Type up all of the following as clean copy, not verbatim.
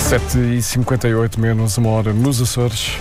7h58, menos uma hora nos Açores.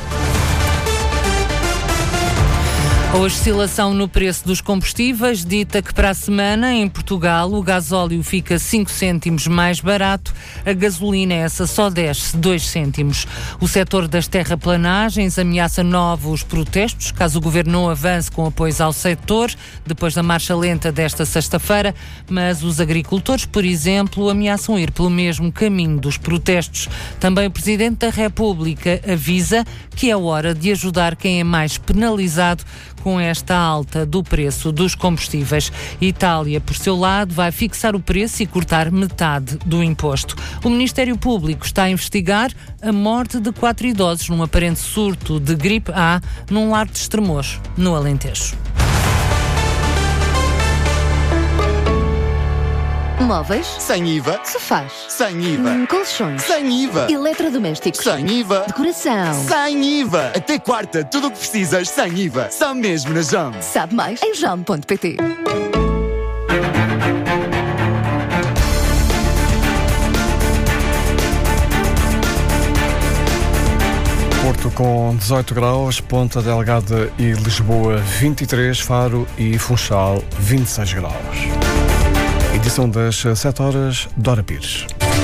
A oscilação no preço dos combustíveis dita que para a semana, em Portugal, o gasóleo fica 5 cêntimos mais barato, a gasolina essa só desce 2 cêntimos. O setor das terraplanagens ameaça novos protestos, caso o governo não avance com apoios ao setor, depois da marcha lenta desta sexta-feira, mas os agricultores, por exemplo, ameaçam ir pelo mesmo caminho dos protestos. Também o Presidente da República avisa que é hora de ajudar quem é mais penalizado com esta alta do preço dos combustíveis. Itália, por seu lado, vai fixar o preço e cortar metade do imposto. O Ministério Público está a investigar a morte de 4 idosos num aparente surto de gripe A num lar de Estremoz, no Alentejo. Móveis? Sem IVA. Sofás? Sem IVA. Colchões? Sem IVA. Eletrodomésticos? Sem IVA. Decoração? Sem IVA. Até quarta, tudo o que precisas sem IVA. Só mesmo na JOM. Sabe mais em JOM.pt. Porto com 18 graus, Ponta Delgada e Lisboa 23, Faro e Funchal 26 graus. Edição das 7 horas, Dora Pires.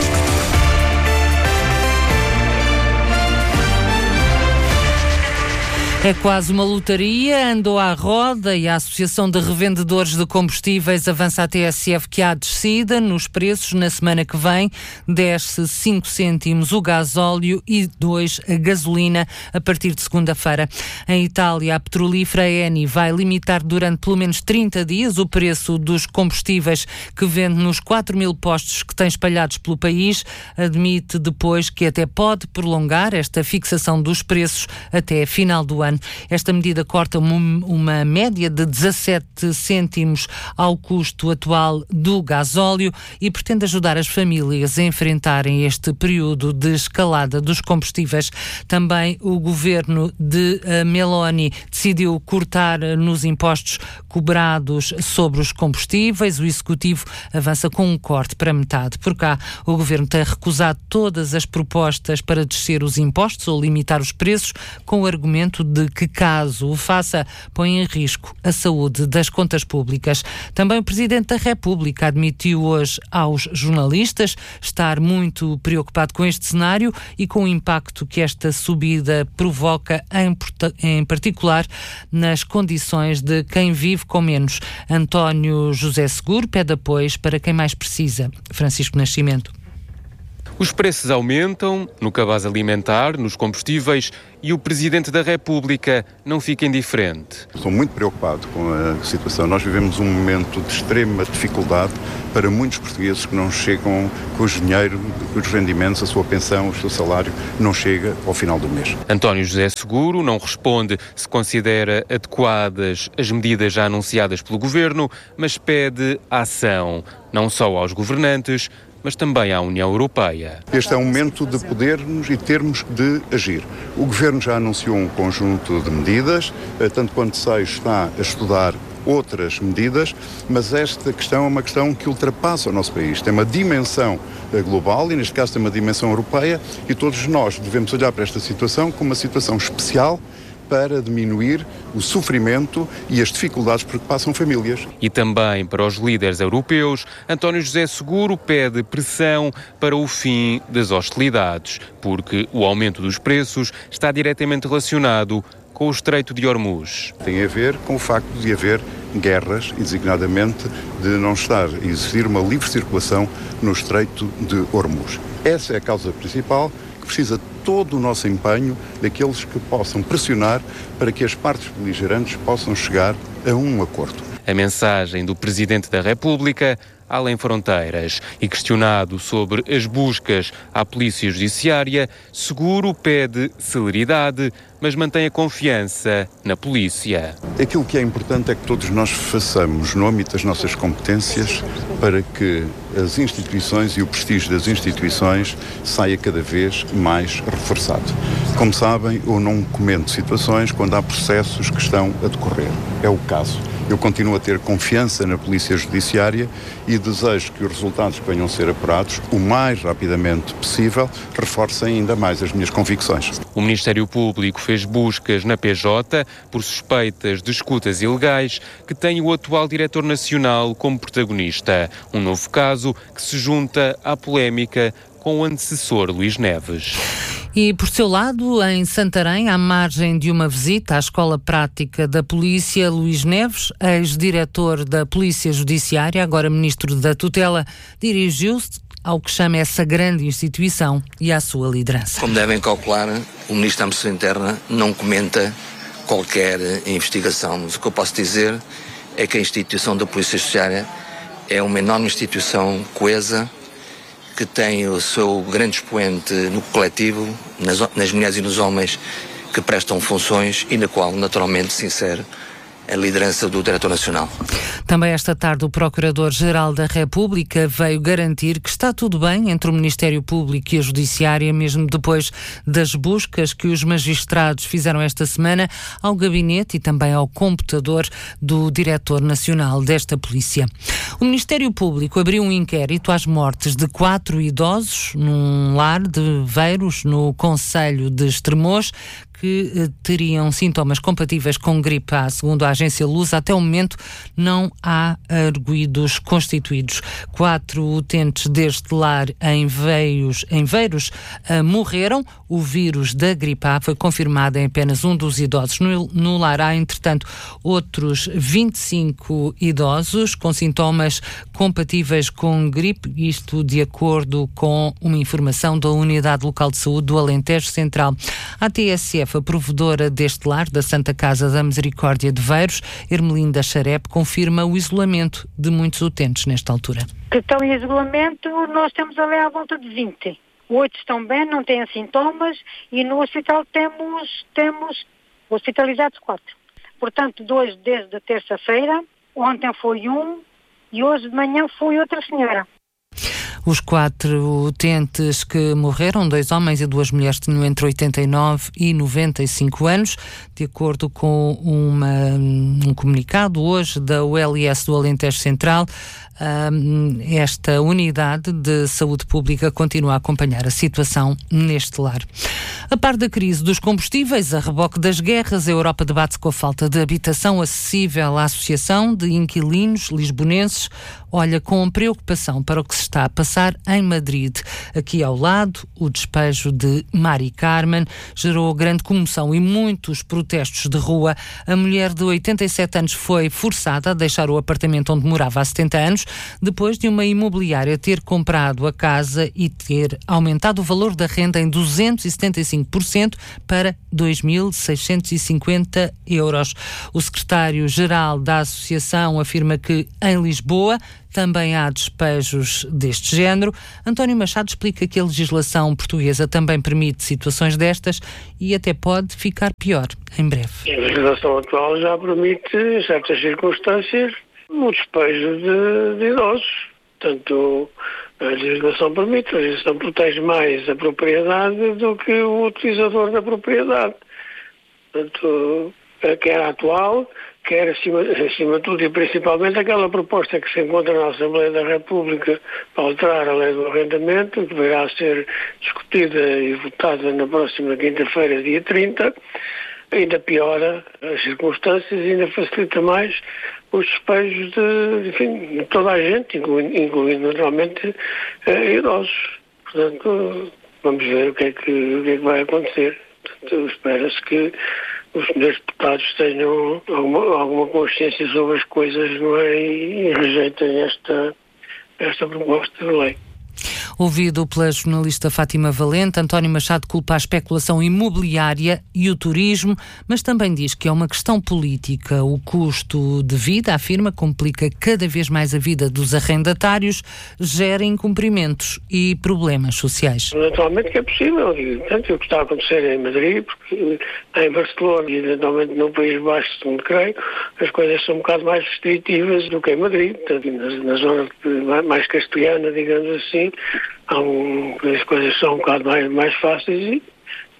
É quase uma lotaria, andou à roda e a Associação de Revendedores de Combustíveis avança à TSF que há descida nos preços. Na semana que vem desce 5 cêntimos o gasóleo e 2 a gasolina a partir de segunda-feira. Em Itália, a petrolífera Eni vai limitar durante pelo menos 30 dias o preço dos combustíveis que vende nos 4.000 postos que tem espalhados pelo país. Admite depois que até pode prolongar esta fixação dos preços até final do ano. Esta medida corta uma média de 17 cêntimos ao custo atual do gasóleo e pretende ajudar as famílias a enfrentarem este período de escalada dos combustíveis. Também o governo de Meloni decidiu cortar nos impostos cobrados sobre os combustíveis. O Executivo avança com um corte para metade. Por cá, o governo tem recusado todas as propostas para descer os impostos ou limitar os preços, com o argumento de que, caso o faça, põe em risco a saúde das contas públicas. Também o Presidente da República admitiu hoje aos jornalistas estar muito preocupado com este cenário e com o impacto que esta subida provoca, em particular, nas condições de quem vive com menos. António José Seguro pede apoios para quem mais precisa. Francisco Nascimento. Os preços aumentam no cabaz alimentar, nos combustíveis, e o Presidente da República não fica indiferente. Estou muito preocupado com a situação. Nós vivemos um momento de extrema dificuldade para muitos portugueses que não chegam com o dinheiro, os rendimentos, a sua pensão, o seu salário, não chega ao final do mês. António José Seguro não responde se considera adequadas as medidas já anunciadas pelo Governo, mas pede ação, não só aos governantes, mas também à União Europeia. Este é um momento de podermos e termos de agir. O Governo já anunciou um conjunto de medidas, tanto quanto sei está a estudar outras medidas, mas esta questão é uma questão que ultrapassa o nosso país. Tem uma dimensão global e, neste caso, tem uma dimensão europeia e todos nós devemos olhar para esta situação como uma situação especial para diminuir o sofrimento e as dificuldades por que passam famílias. E também para os líderes europeus, António José Seguro pede pressão para o fim das hostilidades, porque o aumento dos preços está diretamente relacionado com o Estreito de Hormuz. Tem a ver com o facto de haver guerras e, designadamente, de não estar a existir uma livre circulação no Estreito de Hormuz. Essa é a causa principal que precisa todo o nosso empenho daqueles que possam pressionar para que as partes beligerantes possam chegar a um acordo. A mensagem do Presidente da República além fronteiras. E questionado sobre as buscas à Polícia Judiciária, Seguro pede celeridade, mas mantém a confiança na polícia. Aquilo que é importante é que todos nós façamos no âmbito das nossas competências para que as instituições e o prestígio das instituições saia cada vez mais reforçado. Como sabem, eu não comento situações quando há processos que estão a decorrer. É o caso Eu continuo a ter confiança na Polícia Judiciária e desejo que os resultados que venham a ser apurados o mais rapidamente possível reforcem ainda mais as minhas convicções. O Ministério Público fez buscas na PJ por suspeitas de escutas ilegais que tem o atual Diretor Nacional como protagonista. Um novo caso que se junta à polémica com o antecessor Luís Neves. E, por seu lado, em Santarém, à margem de uma visita à Escola Prática da Polícia, Luís Neves, ex-diretor da Polícia Judiciária, agora Ministro da Tutela, dirigiu-se ao que chama essa grande instituição e à sua liderança. Como devem calcular, o Ministro da Administração Interna não comenta qualquer investigação, mas o que eu posso dizer é que a instituição da Polícia Judiciária é uma enorme instituição coesa, que tem o seu grande expoente no coletivo, nas mulheres e nos homens que prestam funções e na qual naturalmente se insere a liderança do Diretor Nacional. Também esta tarde o Procurador-Geral da República veio garantir que está tudo bem entre o Ministério Público e a Judiciária, mesmo depois das buscas que os magistrados fizeram esta semana ao gabinete e também ao computador do Diretor Nacional desta Polícia. O Ministério Público abriu um inquérito às mortes de 4 idosos num lar de Veiros, no concelho de Estremoz, que teriam sintomas compatíveis com gripe A. Segundo a agência Lusa, até o momento não há arguidos constituídos. 4 utentes deste lar em Veiros morreram. O vírus da gripe A foi confirmado em apenas um dos idosos. No lar há, entretanto, outros 25 idosos com sintomas compatíveis com gripe, isto de acordo com uma informação da Unidade Local de Saúde do Alentejo Central. A TSF, a provedora deste lar, da Santa Casa da Misericórdia de Veiros, Ermelinda Xarep, confirma o isolamento de muitos utentes nesta altura. Que estão em isolamento, nós temos ali à volta de 20. 8 estão bem, não têm sintomas, e no hospital temos hospitalizados 4. Portanto, 2 desde terça-feira, ontem foi um e hoje de manhã foi outra senhora. Os 4 utentes que morreram, 2 homens e 2 mulheres, tinham entre 89 e 95 anos, de acordo com um comunicado hoje da ULS do Alentejo Central. Esta unidade de saúde pública continua a acompanhar a situação neste lar. A par da crise dos combustíveis, a reboque das guerras, a Europa debate-se com a falta de habitação acessível. A Associação de Inquilinos Lisbonenses olha com preocupação para o que se está a passar em Madrid. Aqui ao lado, o despejo de Mari Carmen gerou grande comoção e muitos protestos de rua. A mulher de 87 anos foi forçada a deixar o apartamento onde morava há 70 anos, depois de uma imobiliária ter comprado a casa e ter aumentado o valor da renda em 275% para 2.650 euros. O secretário-geral da associação afirma que em Lisboa também há despejos deste género. António Machado explica que a legislação portuguesa também permite situações destas e até pode ficar pior em breve. A legislação atual já permite, em certas circunstâncias, o despejo de idosos. Portanto, a legislação protege mais a propriedade do que o utilizador da propriedade. Portanto, quer a atual, quer acima de tudo e principalmente aquela proposta que se encontra na Assembleia da República para alterar a lei do arrendamento, que virá a ser discutida e votada na próxima quinta-feira, dia 30, ainda piora as circunstâncias e ainda facilita mais os despejos de toda a gente, incluindo naturalmente idosos. Portanto, vamos ver o que é que vai acontecer. Portanto, espera-se que os senhores deputados tenham alguma consciência sobre as coisas, não é? E rejeitem esta proposta de lei. Ouvido pela jornalista Fátima Valente, António Machado culpa a especulação imobiliária e o turismo, mas também diz que é uma questão política. O custo de vida, afirma, complica cada vez mais a vida dos arrendatários, gera incumprimentos e problemas sociais. Naturalmente que é possível, e tanto o que está a acontecer em Madrid, porque em Barcelona e eventualmente no País Basco, segundo creio, as coisas são um bocado mais restritivas do que em Madrid, portanto, na zona mais castelhana, digamos assim, as coisas são um bocado mais fáceis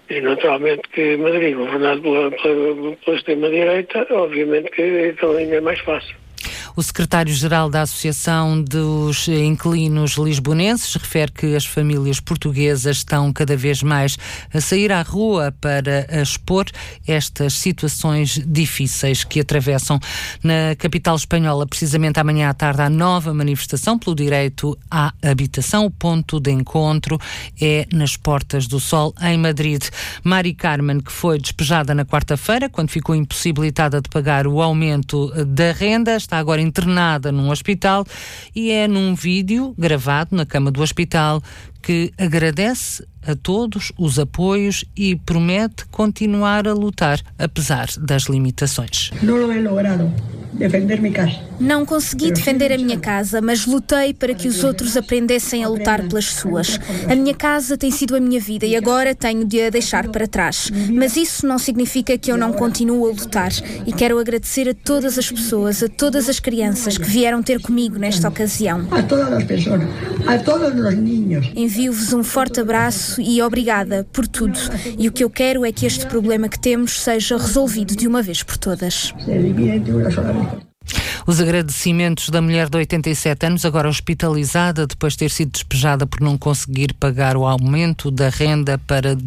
E naturalmente que Madrid, governado pela extrema-direita, obviamente que então ainda é mais fácil. O secretário-geral da Associação dos Inquilinos Lisbonenses refere que as famílias portuguesas estão cada vez mais a sair à rua para expor estas situações difíceis que atravessam. Na capital espanhola, precisamente amanhã à tarde, há nova manifestação pelo direito à habitação. O ponto de encontro é nas Portas do Sol, em Madrid. Mari Carmen, que foi despejada na quarta-feira, quando ficou impossibilitada de pagar o aumento da renda, está agora internada num hospital e é num vídeo gravado na cama do hospital que agradece a todos os apoios e promete continuar a lutar apesar das limitações. Não consegui defender a minha casa, mas lutei para que os outros aprendessem a lutar pelas suas. A minha casa tem sido a minha vida e agora tenho de a deixar para trás. Mas isso não significa que eu não continuo a lutar. E quero agradecer a todas as pessoas, a todas as crianças que vieram ter comigo nesta ocasião. A todas as pessoas, a todos os niños. Envio-vos um forte abraço e obrigada por tudo. E o que eu quero é que este problema que temos seja resolvido de uma vez por todas. Os agradecimentos da mulher de 87 anos, agora hospitalizada depois de ter sido despejada por não conseguir pagar o aumento da renda para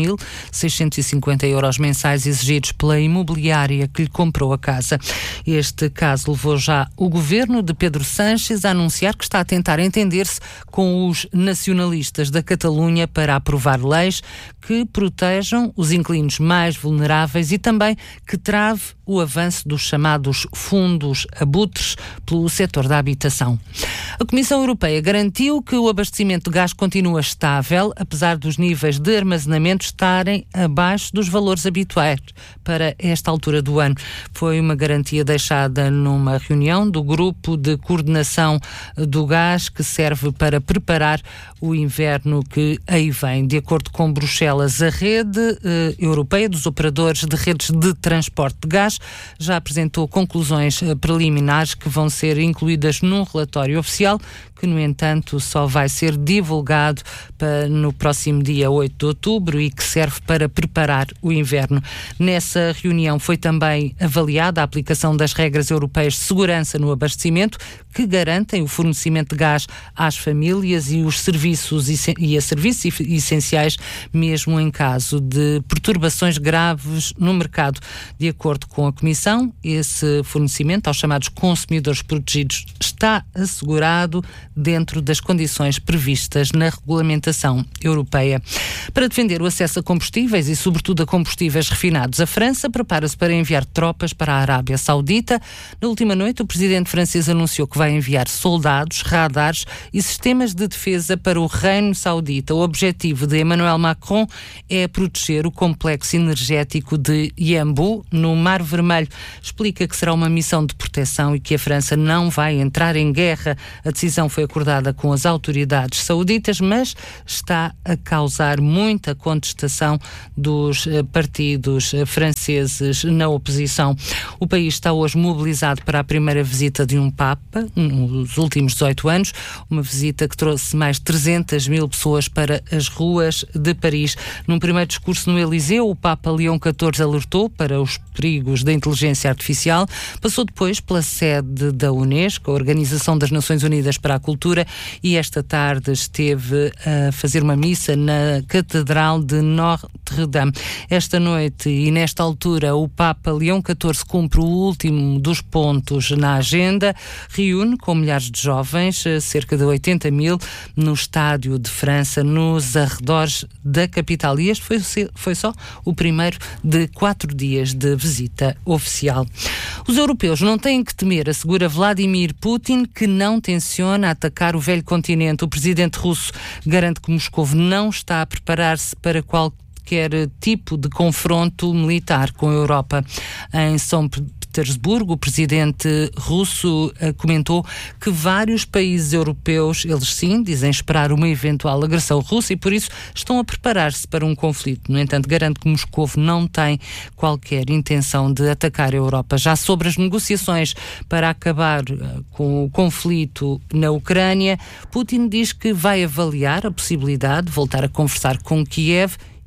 2.650 euros mensais exigidos pela imobiliária que lhe comprou a casa. Este caso levou já o governo de Pedro Sánchez a anunciar que está a tentar entender-se com os nacionalistas da Catalunha para aprovar leis que protejam os inquilinos mais vulneráveis e também que trave o avanço dos chamados fundos abutres pelo setor da habitação. A Comissão Europeia garantiu que o abastecimento de gás continua estável, apesar dos níveis de armazenamento estarem abaixo dos valores habituais para esta altura do ano. Foi uma garantia deixada numa reunião do Grupo de Coordenação do Gás, que serve para preparar o inverno que aí vem. De acordo com Bruxelas, a rede europeia dos operadores de redes de transporte de gás já apresentou conclusões preliminares que vão ser incluídas num relatório oficial, que, no entanto, só vai ser divulgado no próximo dia 8 de outubro e que serve para preparar o inverno. Nessa reunião foi também avaliada a aplicação das regras europeias de segurança no abastecimento, que garantem o fornecimento de gás às famílias e os serviços e a serviços essenciais, mesmo em caso de perturbações graves no mercado. De acordo com a Comissão, esse fornecimento aos chamados consumidores protegidos está assegurado dentro das condições previstas na regulamentação europeia. Para defender o acesso a combustíveis e, sobretudo, a combustíveis refinados, a França prepara-se para enviar tropas para a Arábia Saudita. Na última noite, o presidente francês anunciou que vai enviar soldados, radares e sistemas de defesa para o Reino Saudita. O objetivo de Emmanuel Macron é proteger o complexo energético de Yanbu, no Mar Vermelho. Explica que será uma missão de proteção e que a França não vai entrar em guerra. A decisão foi acordada com as autoridades sauditas, mas está a causar muita contestação dos partidos franceses na oposição. O país está hoje mobilizado para a primeira visita de um Papa nos últimos 18 anos, uma visita que trouxe mais de 300 mil pessoas para as ruas de Paris. Num primeiro discurso no Eliseu, o Papa Leão XIV alertou para os perigos da inteligência artificial. Passou depois pela sede da Unesco, a Organização das Nações Unidas para a Cultura, e esta tarde esteve a fazer uma missa na Catedral de Notre-Dame. Esta noite e nesta altura, o Papa Leão XIV cumpre o último dos pontos na agenda, reúne com milhares de jovens, cerca de 80 mil, no Estádio de França, nos arredores da capital. E este foi só o primeiro de 4 dias de visita oficial. Os europeus não têm que temer, assegura Vladimir Putin, que não tenciona atacar o velho continente. O presidente russo garante que Moscou não está a preparar-se para qualquer tipo de confronto militar com a Europa. Em São Petersburgo, o presidente russo comentou que vários países europeus, eles sim, dizem esperar uma eventual agressão russa e por isso estão a preparar-se para um conflito. No entanto, garante que Moscou não tem qualquer intenção de atacar a Europa. Já sobre as negociações para acabar com o conflito na Ucrânia, Putin diz que vai avaliar a possibilidade de voltar a conversar com Kiev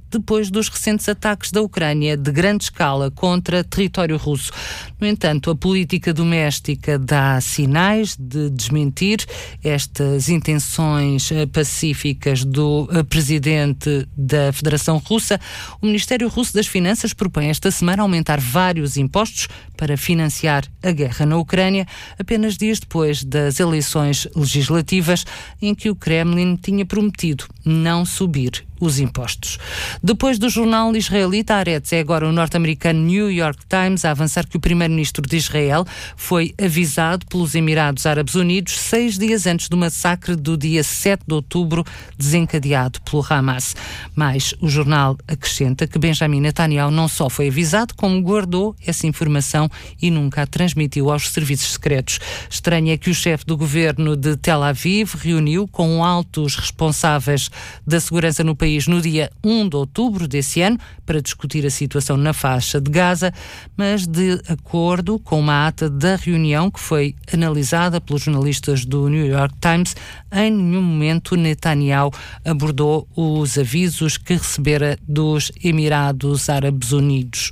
depois dos recentes ataques da Ucrânia de grande escala contra território russo. No entanto, a política doméstica dá sinais de desmentir estas intenções pacíficas do presidente da Federação Russa. O Ministério Russo das Finanças propõe esta semana aumentar vários impostos para financiar a guerra na Ucrânia, apenas dias depois das eleições legislativas, em que o Kremlin tinha prometido não subir os impostos. Depois do jornal israelita Haaretz, é agora o norte-americano New York Times a avançar que o primeiro-ministro de Israel foi avisado pelos Emirados Árabes Unidos 6 dias antes do massacre do dia 7 de outubro, desencadeado pelo Hamas. Mas o jornal acrescenta que Benjamin Netanyahu não só foi avisado, como guardou essa informação e nunca a transmitiu aos serviços secretos. Estranho é que o chefe do governo de Tel Aviv reuniu com altos responsáveis da segurança no país no dia 1 de outubro desse ano para discutir a situação na faixa de Gaza, mas de acordo com uma ata da reunião que foi analisada pelos jornalistas do New York Times, em nenhum momento Netanyahu abordou os avisos que recebera dos Emirados Árabes Unidos.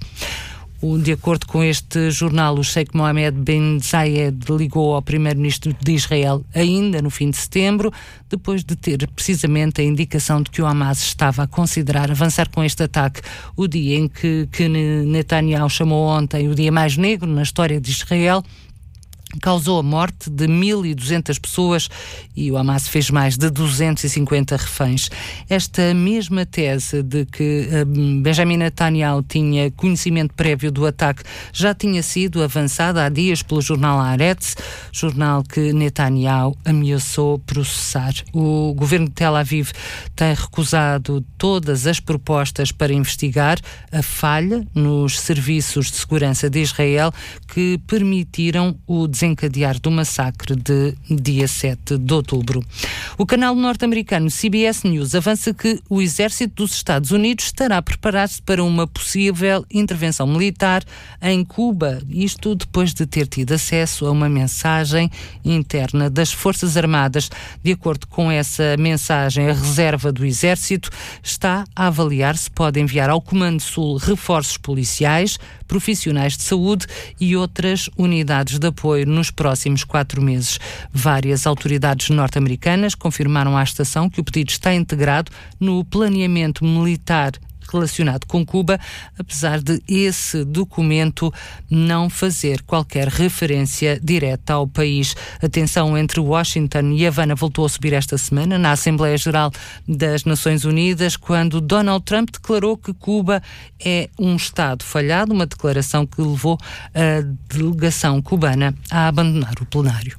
De acordo com este jornal, o Sheikh Mohammed bin Zayed ligou ao primeiro-ministro de Israel ainda no fim de setembro, depois de ter precisamente a indicação de que o Hamas estava a considerar avançar com este ataque. O dia em que Netanyahu chamou ontem o dia mais negro na história de Israel, causou a morte de 1.200 pessoas e o Hamas fez mais de 250 reféns. Esta mesma tese de que Benjamin Netanyahu tinha conhecimento prévio do ataque já tinha sido avançada há dias pelo jornal Haaretz, jornal que Netanyahu ameaçou processar. O governo de Tel Aviv tem recusado todas as propostas para investigar a falha nos serviços de segurança de Israel que permitiram o desencadear do massacre de dia 7 de outubro. O canal norte-americano CBS News avança que o exército dos Estados Unidos estará a preparar-se para uma possível intervenção militar em Cuba, isto depois de ter tido acesso a uma mensagem interna das Forças Armadas. De acordo com essa mensagem, a reserva do exército está a avaliar se pode enviar ao Comando Sul reforços policiais, profissionais de saúde e outras unidades de apoio nos próximos 4 meses. Várias autoridades norte-americanas confirmaram à estação que o pedido está integrado no planeamento militar relacionado com Cuba, apesar de esse documento não fazer qualquer referência direta ao país. A tensão entre Washington e Havana voltou a subir esta semana na Assembleia Geral das Nações Unidas, quando Donald Trump declarou que Cuba é um Estado falhado, uma declaração que levou a delegação cubana a abandonar o plenário.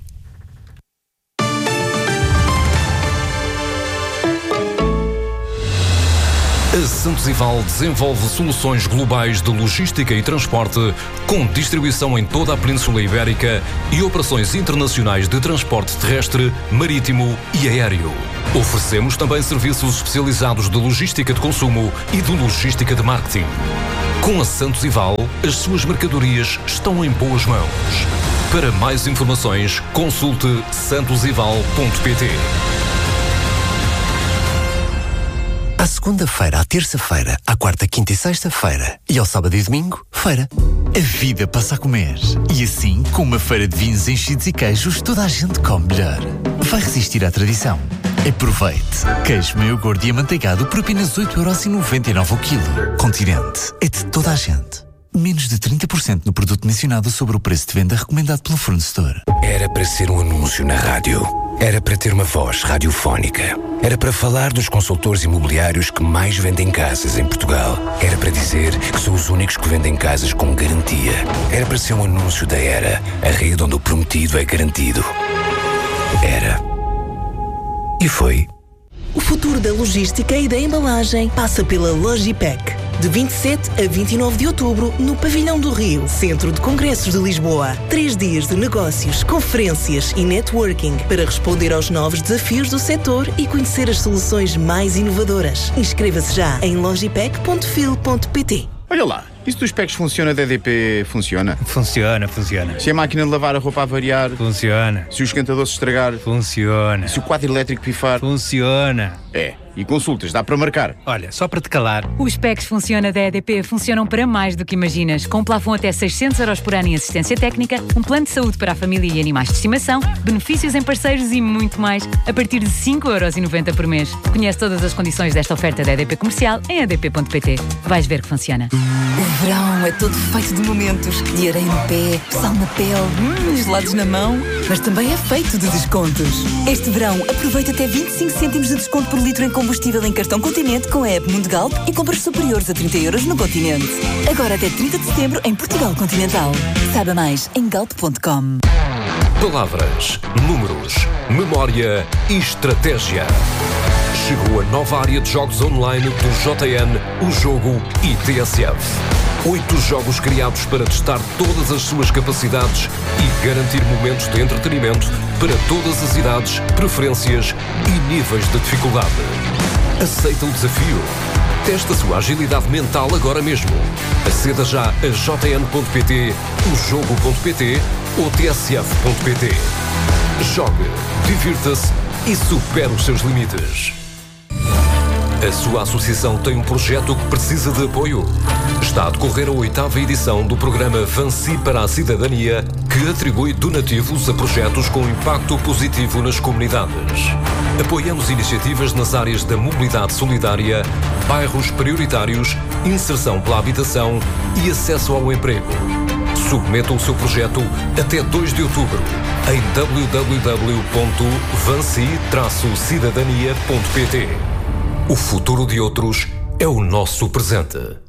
A Santos Ival desenvolve soluções globais de logística e transporte, com distribuição em toda a Península Ibérica e operações internacionais de transporte terrestre, marítimo e aéreo. Oferecemos também serviços especializados de logística de consumo e de logística de marketing. Com a Santos Ival, as suas mercadorias estão em boas mãos. Para mais informações, consulte santosival.pt. À segunda-feira, à terça-feira, à quarta, quinta e sexta-feira e ao sábado e domingo, feira. A vida passa a comer. E assim, com uma feira de vinhos, enchidos e queijos, toda a gente come melhor. Vai resistir à tradição. Aproveite. Queijo meio gordo e amanteigado por apenas 8,99€ o quilo. Continente. É de toda a gente. Menos de 30% no produto mencionado sobre o preço de venda recomendado pelo fornecedor. Era para ser um anúncio na rádio. Era para ter uma voz radiofónica. Era para falar dos consultores imobiliários que mais vendem casas em Portugal. Era para dizer que são os únicos que vendem casas com garantia. Era para ser um anúncio da Era, a rede onde o prometido é garantido. Era. E foi. O futuro da logística e da embalagem passa pela Logipec. De 27 a 29 de outubro, no Pavilhão do Rio, Centro de Congressos de Lisboa. 3 dias de negócios, conferências e networking para responder aos novos desafios do setor e conhecer as soluções mais inovadoras. Inscreva-se já em logipec.fil.pt. Olha lá, isso dos PECs funciona, da EDP funciona? Funciona. Se a máquina de lavar a roupa avariar? Funciona. Se o esquentador se estragar? Funciona. Se o quadro elétrico pifar? Funciona. É, e consultas, dá para marcar. Olha, só para te calar. Os PECs Funciona da EDP funcionam para mais do que imaginas. Com um plafond até 600 € por ano em assistência técnica, um plano de saúde para a família e animais de estimação, benefícios em parceiros e muito mais, a partir de 5,90€ por mês. Conhece todas as condições desta oferta da EDP Comercial em edp.pt. Vais ver que funciona. O verão é todo feito de momentos. De areia no pé, sal na pele, gelados na mão. Mas também é feito de descontos. Este verão, aproveita até 25 cêntimos de desconto por litro em combustível em cartão Continente com a app Mundial e compras superiores a 30€ no Continente. Agora até 30 de setembro em Portugal Continental. Saiba mais em galp.com. Palavras, números, memória e estratégia. Chegou a nova área de jogos online do JN, o jogo e TSF. 8 jogos criados para testar todas as suas capacidades e garantir momentos de entretenimento para todas as idades, preferências e níveis de dificuldade. Aceita o desafio? Testa a sua agilidade mental agora mesmo. Aceda já a jn.pt, ojogo.pt ou tsf.pt. Jogue, divirta-se e supere os seus limites. A sua associação tem um projeto que precisa de apoio? Está a decorrer a 8ª edição do programa Vansi para a Cidadania, que atribui donativos a projetos com impacto positivo nas comunidades. Apoiamos iniciativas nas áreas da mobilidade solidária, bairros prioritários, inserção pela habitação e acesso ao emprego. Submeta o seu projeto até 2 de outubro em www.vansi-cidadania.pt. O futuro de outros é o nosso presente.